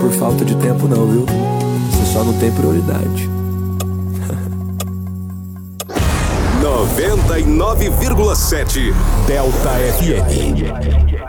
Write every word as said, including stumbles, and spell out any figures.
por falta de tempo não, viu? Você só não tem prioridade. noventa e nove vírgula sete Delta F M.